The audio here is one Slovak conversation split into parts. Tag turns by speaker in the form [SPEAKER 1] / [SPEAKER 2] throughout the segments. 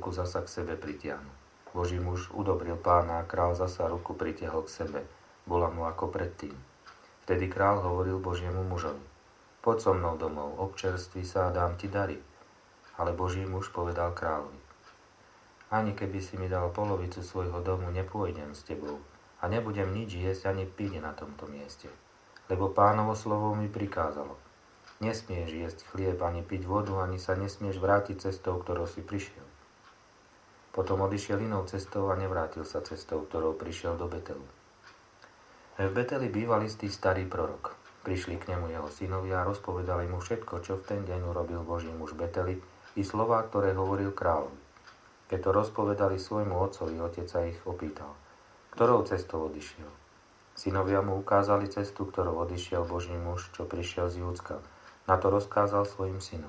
[SPEAKER 1] ruku zasa k sebe pritiahnu. Boží muž udobril pána a král zasa ruku pritiahol k sebe. Bola mu ako predtým. Vtedy král hovoril Božiemu mužovi: Poď so mnou domov, občerství sa a dám ti dary. Ale Boží muž povedal kráľovi: Ani keby si mi dal polovicu svojho domu, nepôjdem s tebou a nebudem nič jesť ani piť na tomto mieste. Lebo Pánovo slovo mi prikázalo: Nesmieš jesť chlieb ani piť vodu, ani sa nesmieš vrátiť cestou, ktorou si prišiel. Potom odišiel inou cestou a nevrátil sa cestou, ktorou prišiel do Betelu. V Beteli býval istý starý prorok. Prišli k nemu jeho synovia a rozpovedali mu všetko, čo v ten deň urobil Boží muž Beteli, i slová, ktoré hovoril kráľovi. Keď to rozpovedali svojmu otcovi, otec sa ich opýtal: Ktorou cestou odišiel? Synovia mu ukázali cestu, ktorou odišiel Boží muž, čo prišiel z Júdska. Na to rozkázal svojim synom: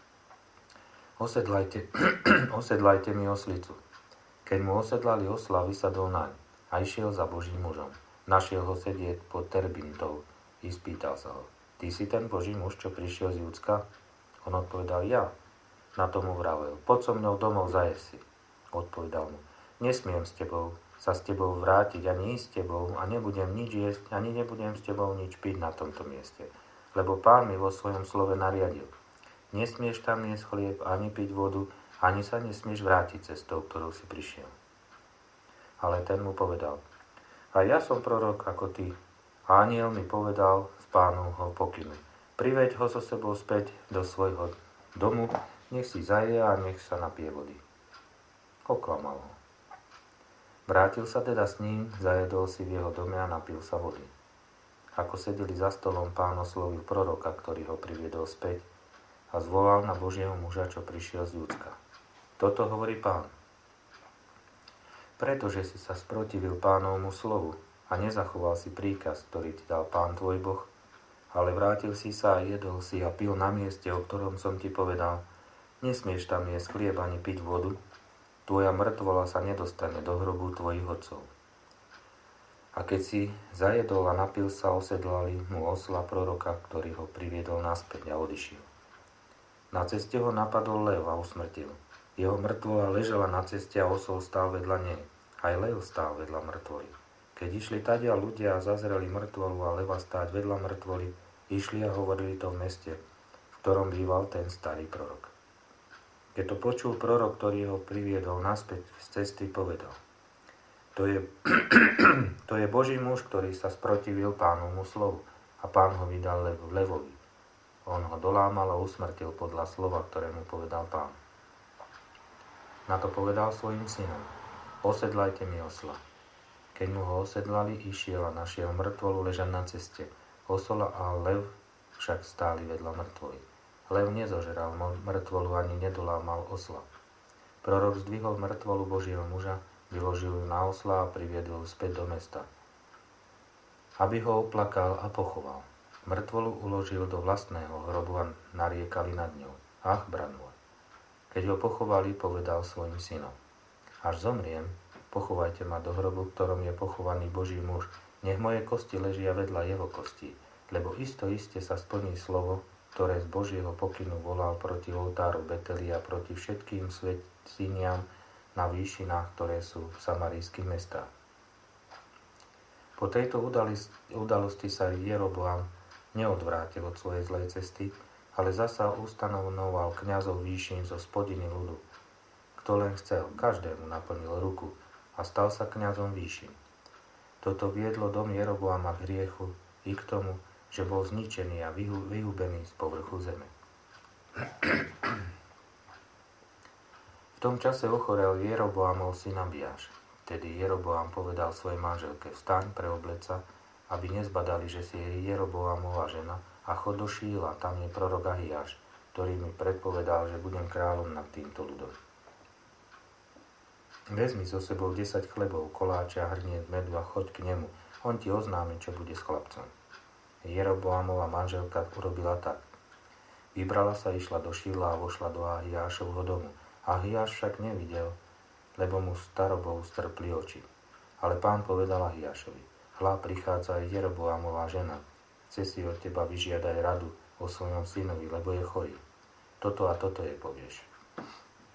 [SPEAKER 1] Osedlajte mi oslicu. Keď mu osedlali osla, vysadol naň a išiel za Božím mužom. Našiel ho sedieť pod terbintou i spýtal sa ho: Ty si ten Boží muž, čo prišiel z Júdska? On odpovedal: Ja. Na tomu vravel: Poď so mnou domov, zajesť si. Odpovedal mu: Nesmiem sa s tebou vrátiť, ani ísť s tebou a nebudem nič jesť, ani nebudem s tebou nič piť na tomto mieste. Lebo Pán mi vo svojom slove nariadil: Nesmieš tam jesť chlieb, ani piť vodu, ani sa nesmieš vrátiť cestou, ktorou si prišiel. Ale ten mu povedal: A ja som prorok ako ty. A anjel mi povedal z Pánovho pokynu: Priveď ho so sebou späť do svojho domu, nech si zaje a nech sa napije vody. Oklamal ho. Vrátil sa teda s ním, zajedol si v jeho dome a napil sa vody. Ako sedeli za stolom, Pán oslovil proroka, ktorý ho priviedol späť, a zvolal na Božieho muža, čo prišiel z Júdska. Toto hovorí Pán: Pretože si sa sprotivil Pánovmu slovu a nezachoval si príkaz, ktorý ti dal Pán tvoj Boh, ale vrátil si sa a jedol si a pil na mieste, o ktorom som ti povedal: Nesmieš tam jesť chlieb ani piť vodu, tvoja mŕtvola sa nedostane do hrobu tvojich otcov. A keď si zajedol a napil sa, osedlali mu osla proroka, ktorý ho priviedol naspäť a odišiel. Na ceste ho napadol lev a usmrtil. Jeho mŕtvola ležala na ceste a osol stál vedľa nej. Aj lev stál vedľa mŕtvoly. Keď išli tadia ľudia a zazreli mŕtvolu a leva stáť vedľa mŕtvoly, išli a hovorili to v meste, v ktorom býval ten starý prorok. Keď to počul prorok, ktorý ho priviedol naspäť z cesty, povedal: To je Boží muž, ktorý sa sprotivil Pánovmu slovu, a Pán ho vydal levovi. On ho dolámal a usmrtil podľa slova, ktoré mu povedal Pán. Na to povedal svojim synom: Osedlajte mi osla. Keď mu ho osedlali, išiel a našiel mŕtvolu ležať na ceste. Osola a lev však stáli vedľa mŕtvoly. Lev nezožeral mŕtvolu ani nedolámal osla. Prorok zdvihol mŕtvolu Božieho muža, vyložil ju na osla a priviedol späť do mesta, aby ho oplakal a pochoval. Mŕtvolu uložil do vlastného hrobu a nariekali nad ňou: Ach, brat môj. Keď ho pochovali, povedal svojim synom: Až zomriem, pochovajte ma do hrobu, v ktorom je pochovaný Boží muž. Nech moje kosti ležia vedľa jeho kostí, lebo iste sa splní slovo, ktoré z Božieho pokynu volal proti oltáru Beteli a proti všetkým svätyniam na výšinách, ktoré sú v samarijských mestách. Po tejto udalosti sa Jeroboam neodvrátil od svojej zlej cesty, ale zasa ustanovoval kňazov výšin zo spodiny ľudu. Kto len chcel, každému naplnil ruku a stal sa kňazom výšin. Toto viedlo dom Jeroboama k hriechu i k tomu, že bol zničený a vyhubený z povrchu zeme. V tom čase ochorel Jeroboamov syn Abiáš. Vtedy Jeroboam povedal svojej manželke: Vstaň, preobleď sa, aby nezbadali, že si Jeroboamova žena, a chod do Šíla, tam je prorok Ahiáš, ktorý mi predpovedal, že budem kráľom nad týmto ľudom. Vezmi so sebou 10 chlebov, koláče a hrniec medu a choď k nemu, on ti oznámi, čo bude s chlapcom. Jeroboamova manželka urobila tak. Vybrala sa, išla do Šíla a vošla do Ahiášovho domu. Ahiáš však nevidel, lebo mu starobou strpli oči. Ale Pán povedal Ahiášovi: Hľa, prichádza aj Jeroboamová žena. Chce si od teba vyžiadať radu o svojom synovi, lebo je chorý. Toto a toto jej povieš.